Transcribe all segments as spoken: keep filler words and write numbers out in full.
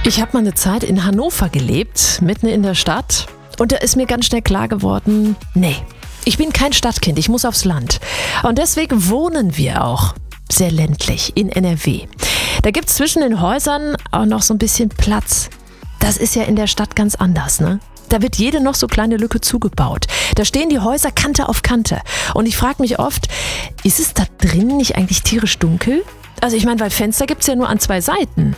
Ich habe mal eine Zeit in Hannover gelebt, mitten in der Stadt. Und da ist mir ganz schnell klar geworden, nee, ich bin kein Stadtkind, ich muss aufs Land. Und deswegen wohnen wir auch sehr ländlich in N R W. Da gibt es zwischen den Häusern auch noch so ein bisschen Platz. Das ist ja in der Stadt ganz anders, ne? Da wird jede noch so kleine Lücke zugebaut. Da stehen die Häuser Kante auf Kante. Und ich frage mich oft, ist es da drin nicht eigentlich tierisch dunkel? Also ich meine, weil Fenster gibt es ja nur an zwei Seiten.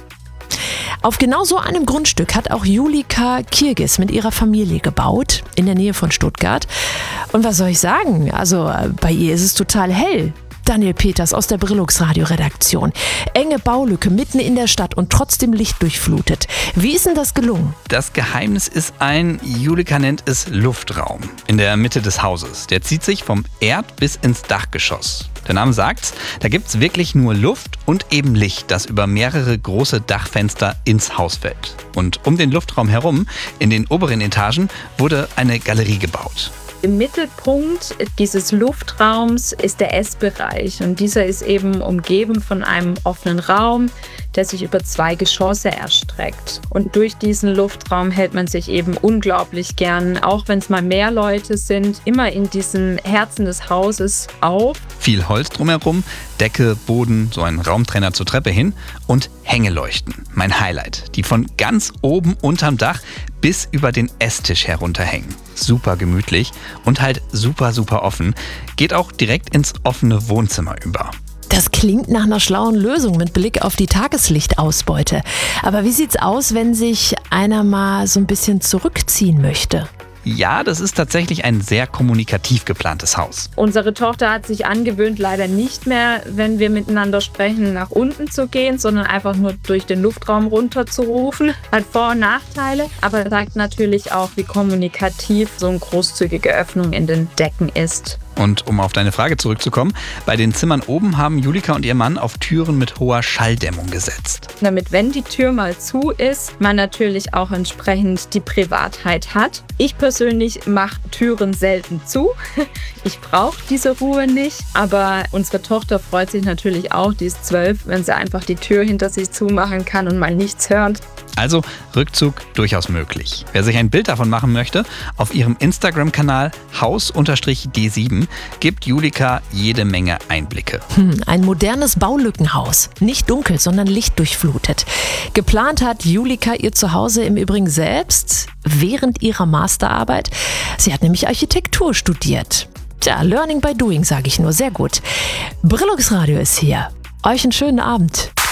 Auf genau so einem Grundstück hat auch Julika Kirgis mit ihrer Familie gebaut, in der Nähe von Stuttgart. Und was soll ich sagen? Also bei ihr ist es total hell. Daniel Peters aus der Brillux Radio-Redaktion. Enge Baulücke mitten in der Stadt und trotzdem lichtdurchflutet. Wie ist denn das gelungen? Das Geheimnis ist ein, Julika nennt es Luftraum, in der Mitte des Hauses. Der zieht sich vom Erd- bis ins Dachgeschoss. Der Name sagt's, da gibt's wirklich nur Luft und eben Licht, das über mehrere große Dachfenster ins Haus fällt. Und um den Luftraum herum, in den oberen Etagen, wurde eine Galerie gebaut. Im Mittelpunkt dieses Luftraums ist der Essbereich und dieser ist eben umgeben von einem offenen Raum, der sich über zwei Geschosse erstreckt. Und durch diesen Luftraum hält man sich eben unglaublich gern, auch wenn es mal mehr Leute sind, immer in diesem Herzen des Hauses auf. Viel Holz drumherum, Decke, Boden, so ein Raumtrenner zur Treppe hin und Hängeleuchten, mein Highlight, die von ganz oben unterm Dach bis über den Esstisch herunterhängen. Super gemütlich und halt super, super offen. Geht auch direkt ins offene Wohnzimmer über. Das klingt nach einer schlauen Lösung mit Blick auf die Tageslichtausbeute. Aber wie sieht's aus, wenn sich einer mal so ein bisschen zurückziehen möchte? Ja, das ist tatsächlich ein sehr kommunikativ geplantes Haus. Unsere Tochter hat sich angewöhnt, leider nicht mehr, wenn wir miteinander sprechen, nach unten zu gehen, sondern einfach nur durch den Luftraum runterzurufen. Hat Vor- und Nachteile, aber sagt natürlich auch, wie kommunikativ so eine großzügige Öffnung in den Decken ist. Und um auf deine Frage zurückzukommen, bei den Zimmern oben haben Julika und ihr Mann auf Türen mit hoher Schalldämmung gesetzt. Damit, wenn die Tür mal zu ist, man natürlich auch entsprechend die Privatheit hat. Ich persönlich mache Türen selten zu. Ich brauche diese Ruhe nicht. Aber unsere Tochter freut sich natürlich auch, die ist zwölf, wenn sie einfach die Tür hinter sich zumachen kann und mal nichts hört. Also Rückzug durchaus möglich. Wer sich ein Bild davon machen möchte, auf ihrem Instagram-Kanal haus D sieben gibt Julika jede Menge Einblicke. Hm, ein modernes Baulückenhaus. Nicht dunkel, sondern lichtdurchflutet. Geplant hat Julika ihr Zuhause im Übrigen selbst während ihrer Masterarbeit. Sie hat nämlich Architektur studiert. Tja, Learning by Doing, sage ich nur. Sehr gut. Brillux Radio ist hier. Euch einen schönen Abend.